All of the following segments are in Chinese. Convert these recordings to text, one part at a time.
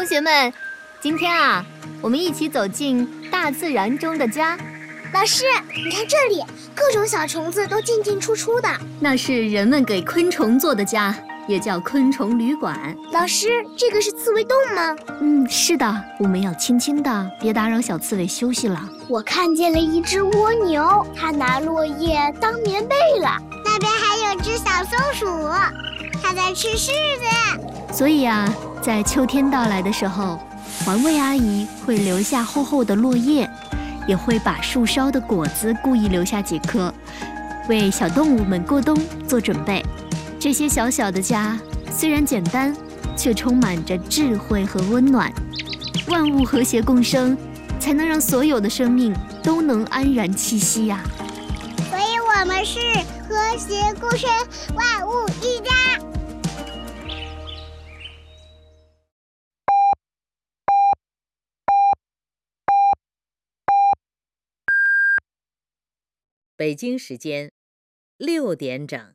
学们，今天我们一起走进大自然中的家。 老师，你看这里，各种小虫子都进进出出的。 那是人们给昆虫做的家，也叫昆虫旅馆。 老师，这个是刺猬洞吗？ 是的，我们要轻轻的，别打扰小刺猬休息了。 我看见了一只蜗牛，它拿落叶当棉被了。那边还有只小松鼠，它在吃柿子。 所以在秋天到来的时候，环卫阿姨会留下厚厚的落叶，也会把树梢的果子故意留下几颗，为小动物们过冬做准备。这些小小的家虽然简单，却充满着智慧和温暖。万物和谐共生，才能让所有的生命都能安然栖息呀。 所以我们是和谐共生，万物一家。 北京时间6点整。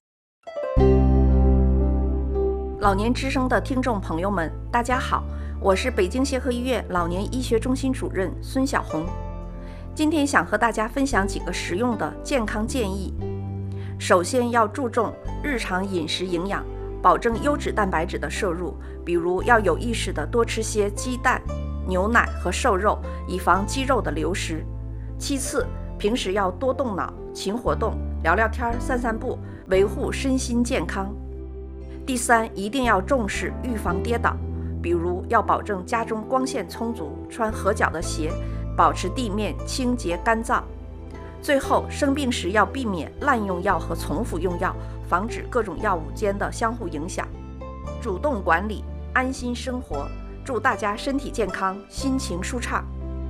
老年之声的听众朋友们，大家好，我是北京协和医院老年医学中心主任孙晓红。今天想和大家分享几个实用的健康建议。首先要注重日常饮食营养，保证优质蛋白质的摄入，比如要有意识地多吃些鸡蛋、牛奶和瘦肉，以防肌肉的流失。其次，平时要多动脑、勤活动，聊聊天、散散步，维护身心健康。第三，一定要重视预防跌倒，比如要保证家中光线充足，穿合脚的鞋，保持地面清洁干燥。最后，生病时要避免滥用药和重复用药，防止各种药物间的相互影响。主动管理，安心生活。祝大家身体健康，心情舒畅。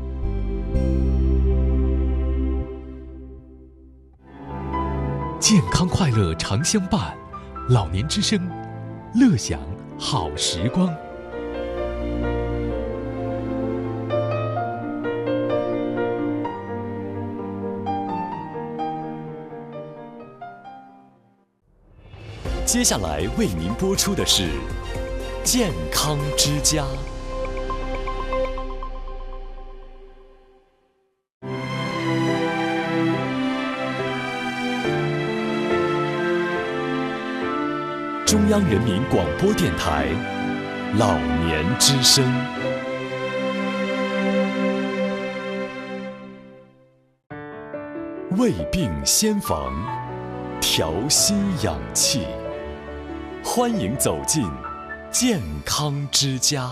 健康快乐常相伴，老年之声，乐享好时光。接下来为您播出的是《健康之家》。中央人民广播电台老年之声。胃病先防，调心养气。欢迎走进健康之家。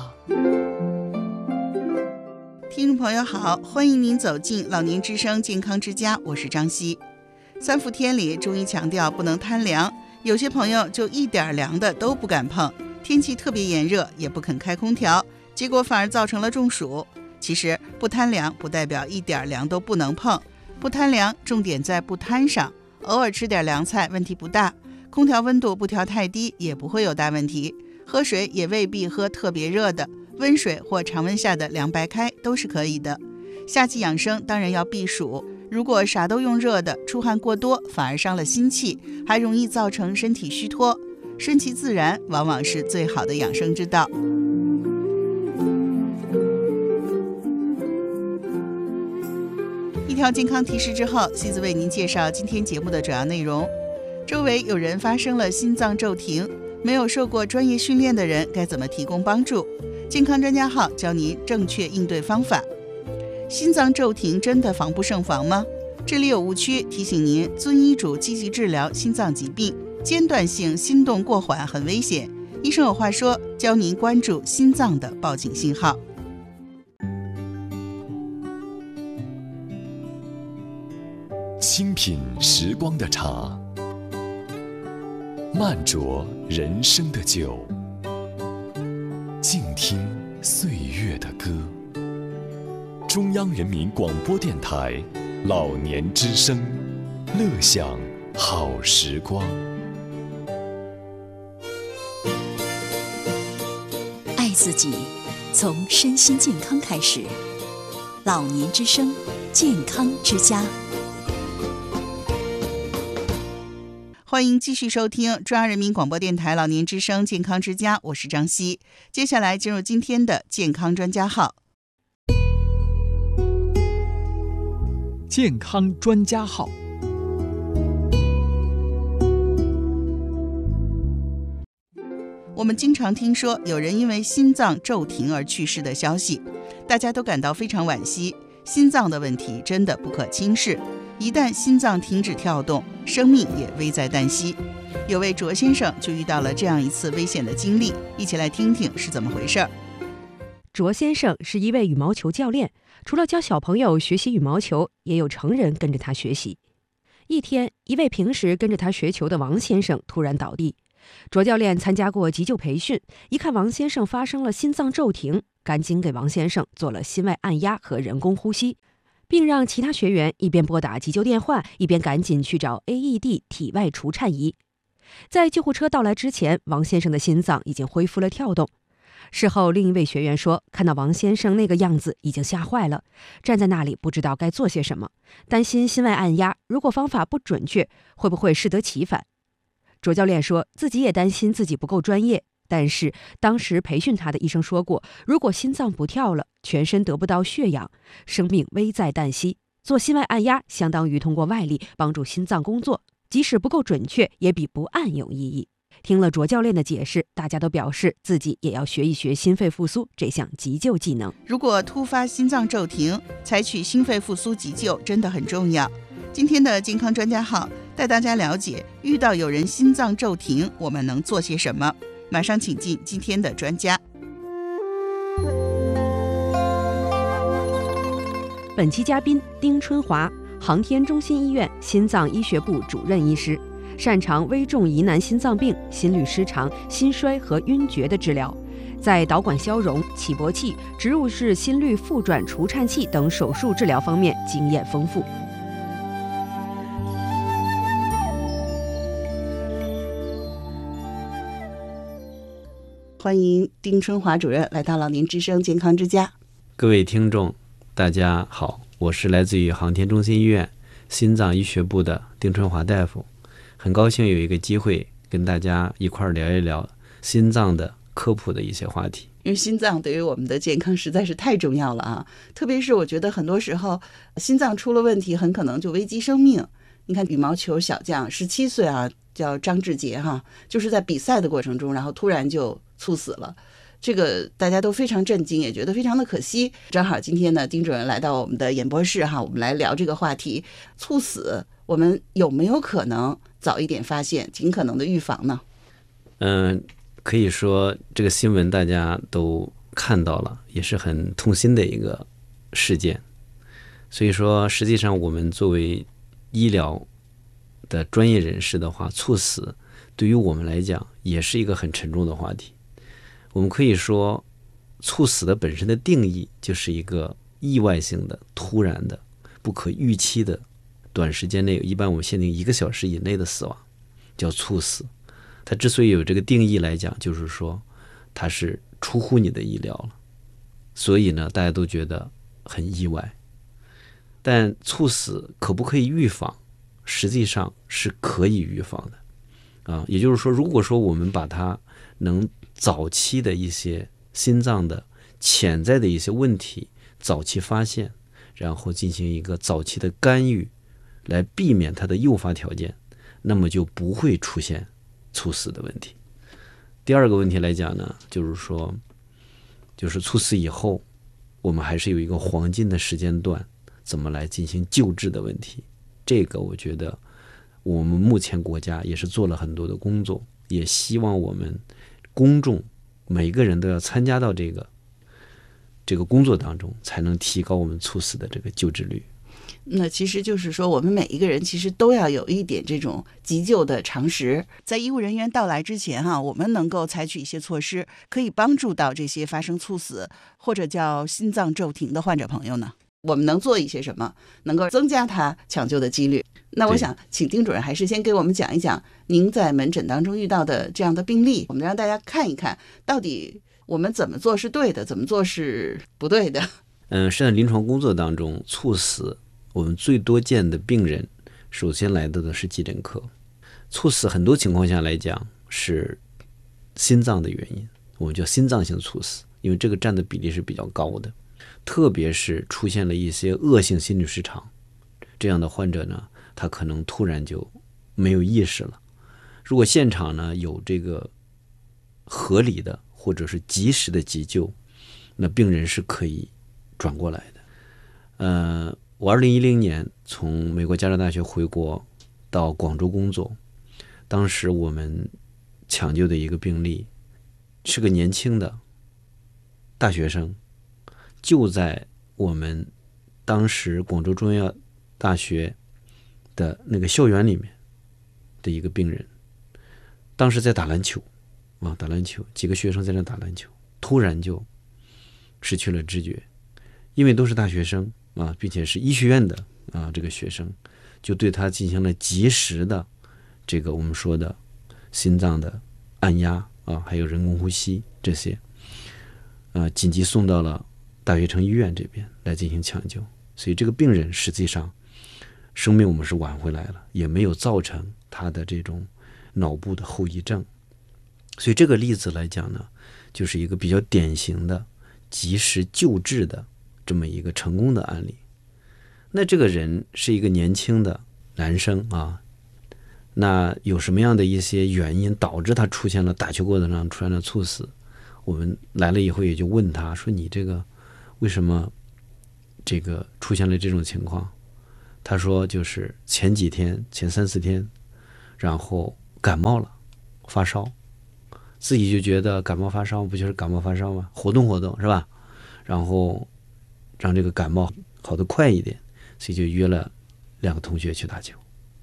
听众朋友好，欢迎您走进老年之声健康之家，我是张希。3伏天里，中医强调不能贪凉，有些朋友就一点凉的都不敢碰，天气特别炎热也不肯开空调，结果反而造成了中暑。其实不贪凉不代表一点凉都不能碰，不贪凉重点在不贪上，偶尔吃点凉菜问题不大，空调温度不调太低也不会有大问题。喝水也未必喝特别热的，温水或常温下的凉白开都是可以的。夏季养生当然要避暑，如果啥都用热的，出汗过多反而伤了心气，还容易造成身体虚脱。顺其自然往往是最好的养生之道。一条健康提示之后，西子为您介绍今天节目的主要内容。周围有人发生了心脏骤停，没有受过专业训练的人该怎么提供帮助？健康专家号教您正确应对方法。心脏骤停真的防不胜防吗？这里有误区，提醒您遵医嘱积极治疗心脏疾病。间断性心动过缓很危险，医生有话说，教您关注心脏的报警信号。 清品时光的茶，慢酌人生的酒，静听岁月的歌。中央人民广播电台老年之声，乐享好时光。 爱自己，从身心健康开始。老年之声，健康之家。 欢欢迎继续收听中央人民广播电台老年之声健康之家，我是张希。接下来进入今天的健康专家号。 健康专家号。 我们经常听说有人因为心脏骤停而去世的消息，大家都感到非常惋惜。心脏的问题真的不可轻视，一旦心脏停止跳动，生命也危在旦夕。有位卓先生就遇到了这样一次危险的经历，一起来听听是怎么回事。 卓先生是一位羽毛球教练，除了教小朋友学习羽毛球，也有成人跟着他学习。一天，一位平时跟着他学球的王先生突然倒地。卓教练参加过急救培训，一看王先生发生了心脏骤停，赶紧给王先生做了心外按压和人工呼吸，并让其他学员一边拨打急救电话，一边赶紧去找 AED 体外除颤仪。在救护车到来之前，王先生的心脏已经恢复了跳动。事后，另一位学员说，看到王先生那个样子，已经吓坏了，站在那里不知道该做些什么，担心心外按压如果方法不准确，会不会适得其反。卓教练说自己也担心自己不够专业，但是当时培训他的医生说过，如果心脏不跳了，全身得不到血氧，生命危在旦夕。做心外按压相当于通过外力帮助心脏工作，即使不够准确，也比不按有意义。听了卓教练的解释，大家都表示自己也要学一学心肺复苏这项急救技能。 如果突发心脏骤停，采取心肺复苏急救真的很重要。今天的健康专家号带大家了解，遇到有人心脏骤停，我们能做些什么？马上请进今天的专家。 本期嘉宾丁春华，航天中心医院心脏医学部主任医师，擅长危重疑难心脏病、心律失常、心衰和晕厥的治疗，在导管消融、起搏器、植入式心律复转除颤器等手术治疗方面经验丰富。 欢迎丁春华主任来到老年之声健康之家。 各位听众大家好，我是来自于航天中心医院心脏医学部的丁春华大夫，很高兴有一个机会跟大家一块聊一聊心脏的科普的一些话题。 因为心脏对于我们的健康实在是太重要了啊！特别是我觉得很多时候心脏出了问题，很可能就危及生命。你看羽毛球小将17岁啊，叫张志杰哈，就是在比赛的过程中，然后突然就猝死了。这个大家都非常震惊，也觉得非常的可惜。正好今天呢，丁主任来到我们的演播室哈，我们来聊这个话题。猝死，我们有没有可能早一点发现，尽可能的预防呢？ 可以说这个新闻大家都看到了，也是很痛心的一个事件。所以说，实际上我们作为医疗的专业人士的话，猝死对于我们来讲也是一个很沉重的话题。我们可以说，猝死的本身的定义就是一个意外性的、突然的、不可预期的、短时间内，一般我们限定1个小时以内的死亡，叫猝死。它之所以有这个定义来讲，就是说它是出乎你的意料了，所以呢，大家都觉得很意外。但猝死可不可以预防？实际上是可以预防的啊。也就是说，如果说我们把它能早期的一些心脏的潜在的一些问题早期发现，然后进行一个早期的干预，来避免它的诱发条件，那么就不会出现猝死的问题。第二个问题来讲呢，就是说，就是猝死以后，我们还是有一个黄金的时间段，怎么来进行救治的问题。这个我觉得我们目前国家也是做了很多的工作，也希望我们公众每个人都要参加到这个工作当中，才能提高我们猝死的这个救治率。 那其实就是说，我们每一个人其实都要有一点这种急救的常识，在医务人员到来之前我们能够采取一些措施，可以帮助到这些发生猝死或者叫心脏骤停的患者朋友呢。我们能做一些什么，能够增加他抢救的几率？那我想请丁主任还是先给我们讲一讲您在门诊当中遇到的这样的病例，我们让大家看一看到底我们怎么做是对的，怎么做是不对的。 实际上临床工作当中，猝死我们最多见的病人，首先来到的是急诊科。 猝死很多情况下来讲是心脏的原因，我们叫心脏性猝死，因为这个占的比例是比较高的。特别是出现了一些恶性心律失常这样的患者呢，他可能突然就没有意识了。如果现场呢有这个合理的或者是及时的急救，那病人是可以转过来的。我2010年从美国加州大学回国到广州工作，当时我们抢救的一个病例是个年轻的大学生，就在我们当时广州中医药大学的那个校园里面的一个病人，当时在打篮球打篮球，几个学生在那打篮球，突然就失去了知觉。因为都是大学生并且是医学院的这个学生，就对他进行了及时的这个我们说的心脏的按压还有人工呼吸这些，紧急送到了大学城医院这边来进行抢救。所以这个病人实际上生命我们是挽回来了，也没有造成他的这种脑部的后遗症。所以这个例子来讲呢，就是一个比较典型的及时救治的这么一个成功的案例。那这个人是一个年轻的男生那有什么样的一些原因导致他出现了打球过程中出现了猝死？我们来了以后也就问他说，你这个为什么这个出现了这种情况？他说就是前3-4天然后感冒了，发烧，自己就觉得感冒发烧不就是感冒发烧吗？活动活动是吧？然后让这个感冒好得快一点，所以就约了2个同学去打球，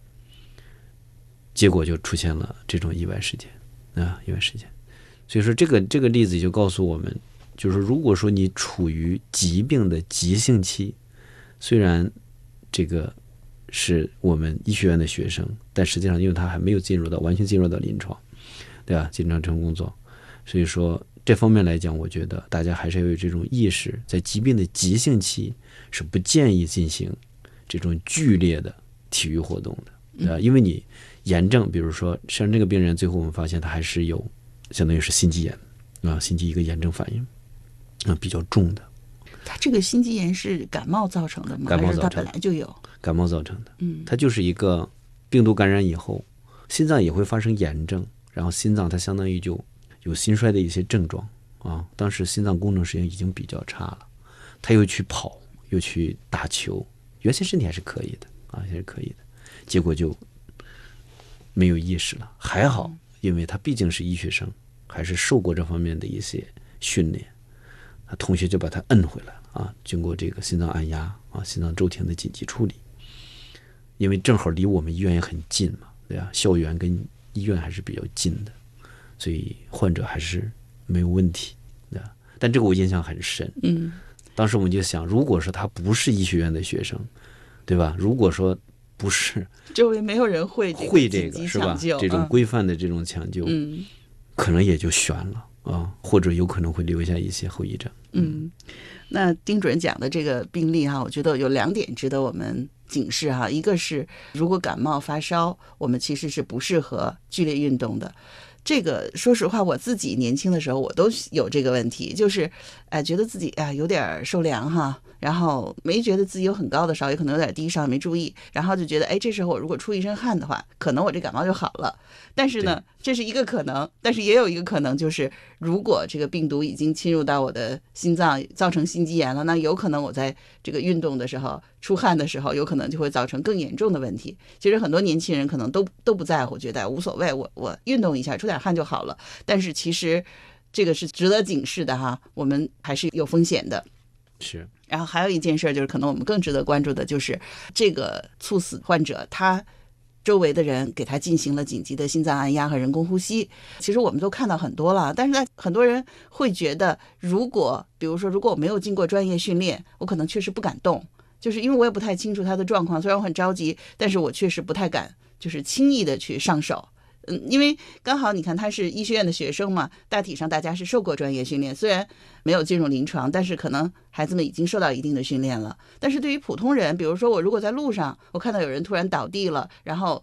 结果就出现了这种意外事件。所以说这个例子就告诉我们，就是如果说你处于疾病的急性期，虽然这个是我们医学院的学生，但实际上因为他还没有完全进入到临床，对吧？临床工作，所以说这方面来讲，我觉得大家还是要有这种意识，在疾病的急性期是不建议进行这种剧烈的体育活动的，因为你炎症，比如说像这个病人，最后我们发现他还是有相当于是心肌炎心肌一个炎症反应比较重的。 他这个心肌炎是感冒造成的吗？ 感冒造成的， 还是他本来就有？感冒造成的。它就是一个病毒感染以后，心脏也会发生炎症，然后心脏它相当于就有心衰的一些症状当时心脏功能实际上已经比较差了，他又去跑又去打球，原先身体还是可以的还是可以的，结果就没有意识了。还好，因为他毕竟是医学生，还是受过这方面的一些训练，同学就把他摁回来了经过这个心脏按压心脏骤停的紧急处理。因为正好离我们医院也很近嘛，对吧？校园跟医院还是比较近的，所以患者还是没有问题的。但这个我印象很深。当时我们就想，如果说他不是医学院的学生，对吧？如果说不是， 周围没有人会这个是吧？这种规范的这种抢救，可能也就悬了或者有可能会留下一些后遗症。 那丁主任讲的这个病例我觉得有2点值得我们警示一个是如果感冒发烧，我们其实是不适合剧烈运动的。这个说实话，我自己年轻的时候我都有这个问题，就是觉得自己有点受凉然后没觉得自己有很高的烧，也可能有点低烧没注意，然后就觉得这时候我如果出一身汗的话，可能我这感冒就好了。但是呢，这是一个可能，但是也有一个可能，就是如果这个病毒已经侵入到我的心脏，造成心肌炎了，那有可能我在这个运动的时候出汗的时候，有可能就会造成更严重的问题。其实很多年轻人可能都不在乎，觉得无所谓，我运动一下出点汗就好了。但是其实这个是值得警示的我们还是有风险的。 是。 然后还有一件事，就是可能我们更值得关注的，就是这个猝死患者他周围的人给他进行了紧急的心脏按压和人工呼吸。其实我们都看到很多了，但是很多人会觉得，比如说如果我没有经过专业训练，我可能确实不敢动，就是因为我也不太清楚他的状况，虽然我很着急，但是我确实不太敢就是轻易的去上手。因为刚好你看他是医学院的学生嘛，大体上大家是受过专业训练，虽然没有进入临床，但是可能孩子们已经受到一定的训练了。但是对于普通人，比如说我如果在路上我看到有人突然倒地了，然后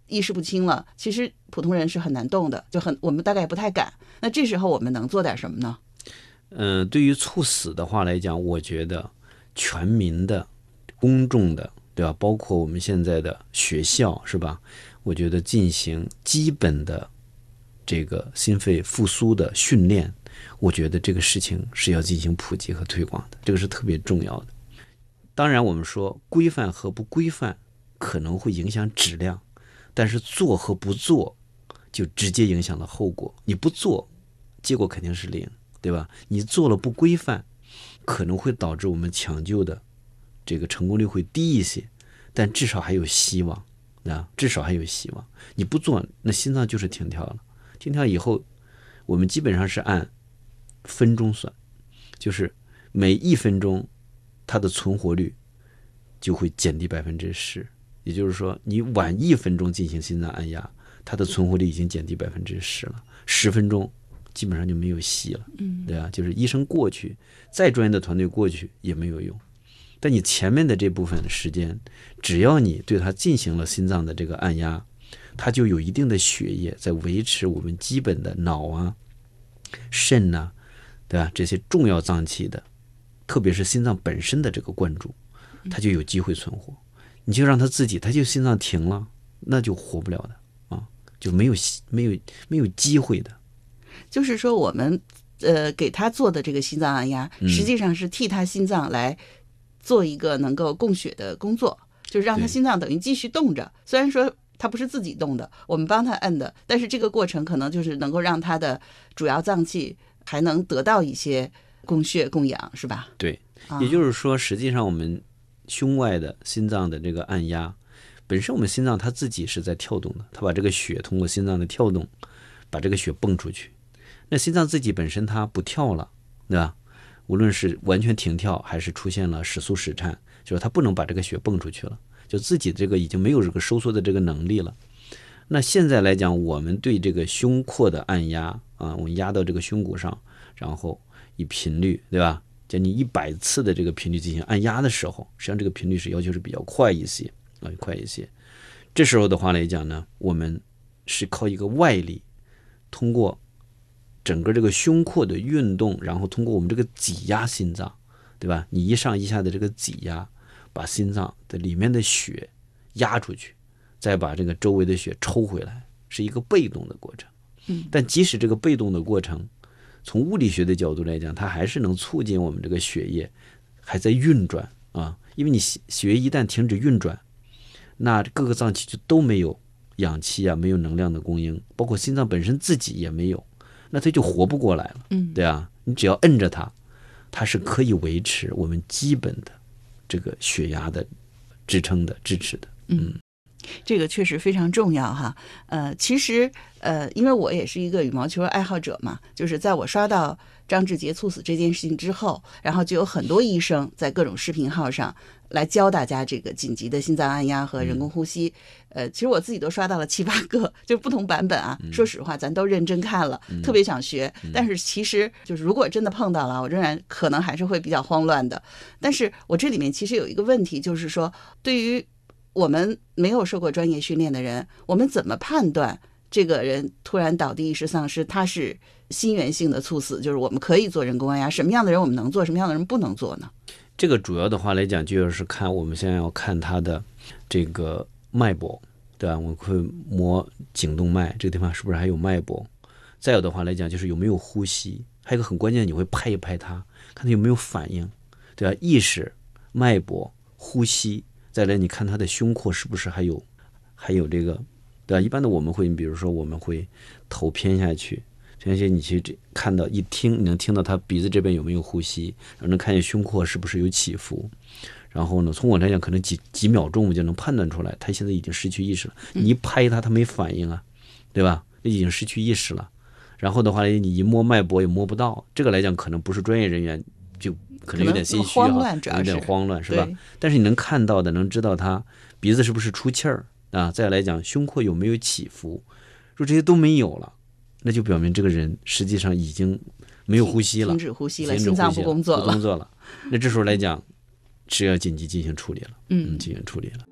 意识不清了，其实普通人是很难动的，我们大概也不太敢。那这时候我们能做点什么呢？ 对于猝死的话来讲，我觉得全民的、公众的，对吧？包括我们现在的学校，是吧？我觉得进行基本的这个心肺复苏的训练，我觉得这个事情是要进行普及和推广的，这个是特别重要的。当然，我们说规范和不规范可能会影响质量，但是做和不做就直接影响了后果。你不做，结果肯定是零，对吧？你做了不规范，可能会导致我们抢救的这个成功率会低一些，但至少还有希望啊，至少还有希望。你不做，那心脏就是停跳了。停跳以后，我们基本上是按分钟算，就是每1分钟它的存活率就会减低10%，也就是说，你晚1分钟进行心脏按压，它的存活率已经减低10%了，10分钟基本上就没有戏了，对啊，就是医生过去，再专业的团队过去也没有用。但你前面的这部分的时间，只要你对它进行了心脏的这个按压，它就有一定的血液在维持我们基本的脑啊、肾啊，对吧？这些重要脏器的，特别是心脏本身的这个灌注，它就有机会存活。你就让它自己，它就心脏停了，那就活不了的啊，就没有机会的。 就是说，我们给他做的这个心脏按压，实际上是替他心脏来做一个能够供血的工作，就是让他心脏等于继续动着。虽然说他不是自己动的，我们帮他按的，但是这个过程可能就是能够让他的主要脏器还能得到一些供血供氧，是吧？ 对，也就是说，实际上我们胸外的心脏的这个按压，本身我们心脏它自己是在跳动的，它把这个血通过心脏的跳动，把这个血泵出去。那心脏自己本身它不跳了，对吧？无论是完全停跳，还是出现了室速室颤，就是它不能把这个血泵出去了，就自己这个已经没有这个收缩的这个能力了。那现在来讲，我们对这个胸廓的按压啊，我们压到这个胸骨上，然后以频率，对吧？将近100次的这个频率进行按压的时候，实际上这个频率是要求是比较快一些啊，快一些。这时候的话来讲呢，我们是靠一个外力，通过整个这个胸廓的运动，然后通过我们这个挤压心脏，对吧？你一上一下的这个挤压，把心脏的里面的血压出去，再把这个周围的血抽回来，是一个被动的过程。但即使这个被动的过程，从物理学的角度来讲，它还是能促进我们这个血液还在运转啊。因为你血液一旦停止运转，那各个脏器就都没有氧气啊，没有能量的供应，包括心脏本身自己也没有，那它就活不过来了。对啊，你只要摁着它，它是可以维持我们基本的这个血压的支撑的、支持的。 这个确实非常重要哈。其实因为我也是一个羽毛球爱好者嘛，就是在我刷到张志杰猝死这件事情之后，然后就有很多医生在各种视频号上来教大家这个紧急的心脏按压和人工呼吸。其实我自己都刷到了7、8个，就不同版本啊。说实话，咱都认真看了，特别想学。但是其实就是如果真的碰到了，我仍然可能还是会比较慌乱的。但是我这里面其实有一个问题，就是说对于我们没有受过专业训练的人，我们怎么判断这个人突然倒地意识丧失，他是心源性的猝死，就是我们可以做人工按压，什么样的人我们能做，什么样的人不能做呢？ 这个主要的话来讲，就是看我们现在要看他的这个脉搏，对吧？我们会摸颈动脉，这个地方是不是还有脉搏？再有的话来讲，就是有没有呼吸，还有一个很关键，你会拍一拍他，看他有没有反应，对吧？意识、脉搏、呼吸。再来，你看他的胸廓是不是还有这个，对吧？一般的我们会，比如说我们会头偏下去，你去看到一听，你能听到他鼻子这边有没有呼吸，然后能看见胸廓是不是有起伏。然后呢，从我来讲，可能几秒钟我就能判断出来，他现在已经失去意识了。你一拍他没反应啊，对吧？已经失去意识了。然后的话，你一摸脉搏也摸不到，这个来讲可能不是专业人员就。可能有点心虚有点慌乱是吧？但是你能看到的，能知道他鼻子是不是出气儿啊？再来讲胸廓有没有起伏，如果这些都没有了，那就表明这个人实际上已经没有呼吸了， 停止呼吸了，心脏不工作了。 那这时候来讲是要紧急进行处理了，进行处理了。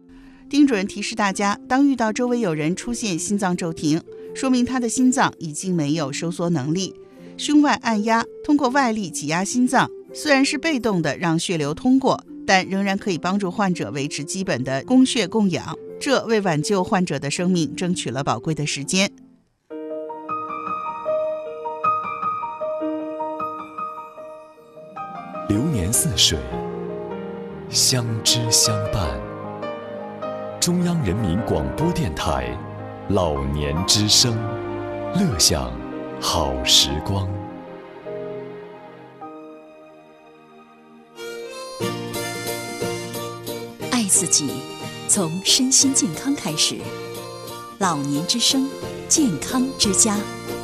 丁主任提示大家，当遇到周围有人出现心脏骤停，说明他的心脏已经没有收缩能力。胸外按压，通过外力挤压心脏，虽然是被动的让血流通过，但仍然可以帮助患者维持基本的供血供氧，这为挽救患者的生命争取了宝贵的时间。 流年似水，相知相伴。中央人民广播电台老年之声，乐享好时光。 爱自己，从身心健康开始。老年之声，健康之家。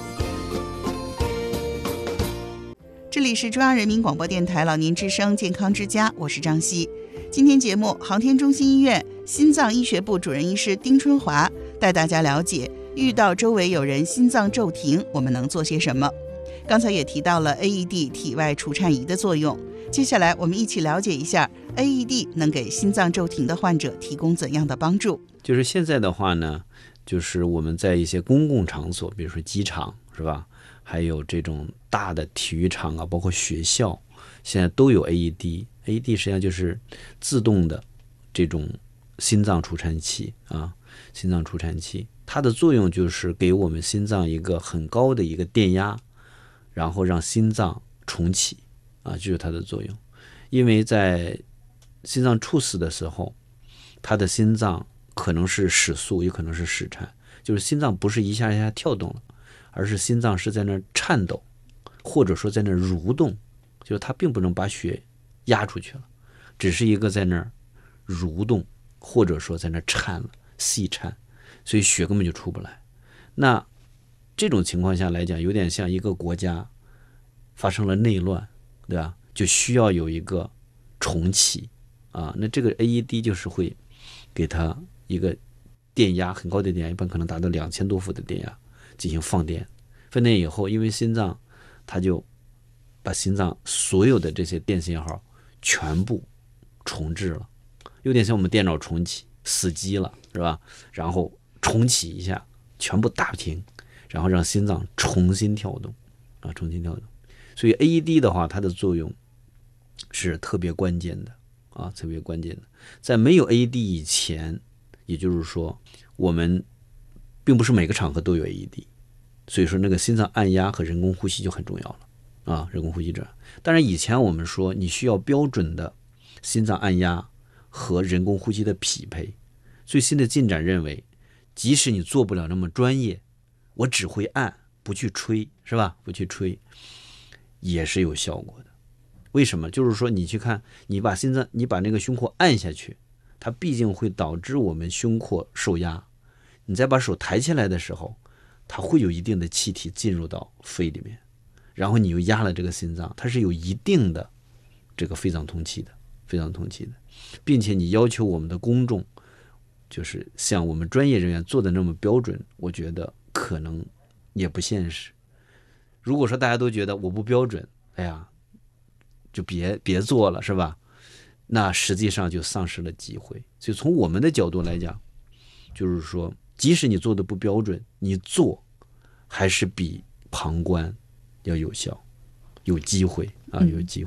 这里是中央人民广播电台老年之声健康之家，我是张希。今天节目，航天中心医院心脏医学部主任医师丁春华带大家了解，遇到周围有人心脏骤停，我们能做些什么？刚才也提到了 AED 体外除颤仪的作用，接下来我们一起了解一下 AED 能给心脏骤停的患者提供怎样的帮助。 就是现在的话呢，就是我们在一些公共场所，比如说机场，是吧？还有这种大的体育场啊，包括学校，现在都有 AED。AED 实际上就是自动的这种心脏除颤器啊，心脏除颤器，它的作用就是给我们心脏一个很高的一个电压，然后让心脏重启啊，就是它的作用。因为在心脏猝死的时候，它的心脏可能是室速，也可能是室颤，就是心脏不是一下一下跳动了，而是心脏是在那颤抖，或者说在那蠕动，就是它并不能把血压出去了，只是一个在那蠕动，或者说在那颤了，细颤，所以血根本就出不来。那这种情况下来讲，有点像一个国家发生了内乱，对吧？就需要有一个重启啊。那这个 AED 就是会给它一个电压很高的电压，一般可能达到2000多伏的电压进行放电。放电以后，因为心脏它就把心脏所有的这些电信号全部重置了，有点像我们电脑重启，死机了，是吧？然后重启一下，全部打停，然后让心脏重新跳动啊，重新跳动。所以 AED 的话，它的作用是特别关键的啊，特别关键的。在没有 AED 以前，也就是说，我们并不是每个场合都有 AED， 所以说那个心脏按压和人工呼吸就很重要了啊，人工呼吸者。当然以前我们说你需要标准的心脏按压和人工呼吸的匹配，最新的进展认为，即使你做不了那么专业，我只会按不去吹，是吧？不去吹也是有效果的。为什么？就是说你去看，你把那个胸廓按下去，它毕竟会导致我们胸廓受压，你再把手抬起来的时候，它会有一定的气体进入到肺里面，然后你又压了这个心脏，它是有一定的这个肺脏通气的，并且你要求我们的公众就是像我们专业人员做的那么标准，我觉得可能也不现实。如果说大家都觉得我不标准，哎呀，就别做了，是吧？那实际上就丧失了机会。所以从我们的角度来讲，就是说即使你做的不标准，你做还是比旁观要有效，有机会啊，有机会。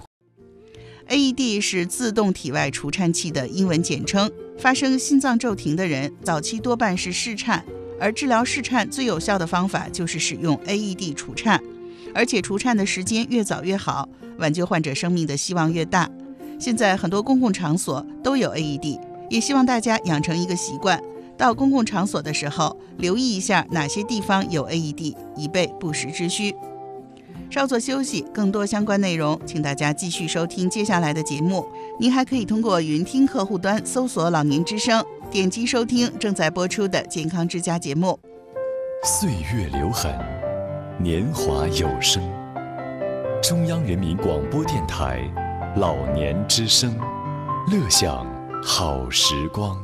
AED 是自动体外除颤器的英文简称。发生心脏骤停的人，早期多半是室颤，而治疗室颤最有效的方法就是使用 AED 除颤，而且除颤的时间越早越好，挽救患者生命的希望越大。现在很多公共场所都有 AED， 也希望大家养成一个习惯，到公共场所的时候留意一下哪些地方有 AED， 以备不时之需。稍作休息，更多相关内容请大家继续收听接下来的节目。您还可以通过云听客户端搜索老年之声，点击收听正在播出的健康之家节目。 岁月留痕，年华有声。中央人民广播电台老年之声，乐享好时光。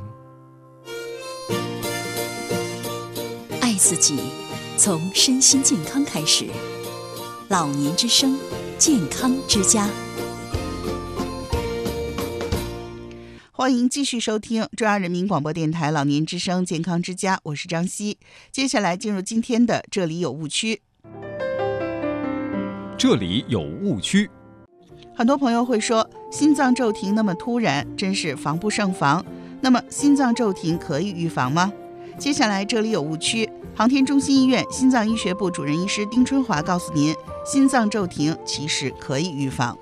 爱自己，从身心健康开始。老年之声，健康之家。 欢迎继续收听中央人民广播电台老年之声健康之家，我是张希。接下来进入今天的这里有误区。 这里有误区。 很多朋友会说，心脏骤停那么突然，真是防不胜防。那么心脏骤停可以预防吗？接下来这里有误区，航天中心医院心脏医学部主任医师丁春华告诉您，心脏骤停其实可以预防。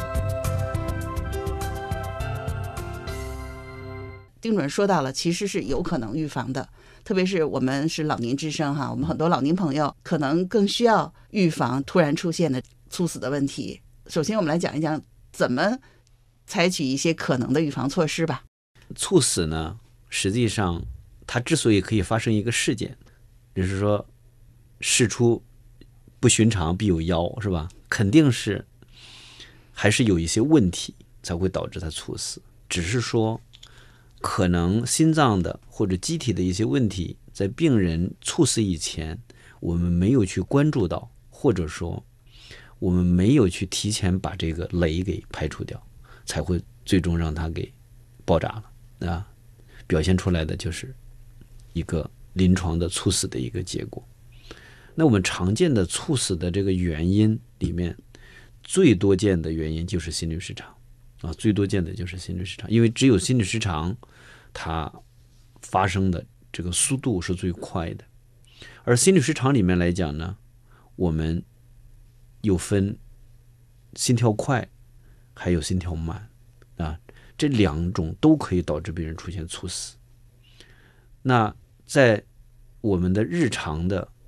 丁主任说到了，其实是有可能预防的，特别是我们是老年之声哈，我们很多老年朋友可能更需要预防突然出现的猝死的问题。首先我们来讲一讲怎么采取一些可能的预防措施吧。 猝死呢，实际上它之所以可以发生一个事件，就是说事出不寻常必有妖，是吧？肯定是还是有一些问题才会导致他猝死，只是说可能心脏的或者机体的一些问题在病人猝死以前我们没有去关注到，或者说我们没有去提前把这个雷给排除掉，才会最终让它给爆炸了啊！表现出来的就是一个临床的猝死的一个结果。那我们常见的猝死的这个原因里面，最多见的原因就是心律失常啊，最多见的就是心律失常，因为只有心律失常，它发生的这个速度是最快的。而心律失常里面来讲呢，我们又分心跳快还有心跳慢啊，这两种都可以导致病人出现猝死。那在我们的日常的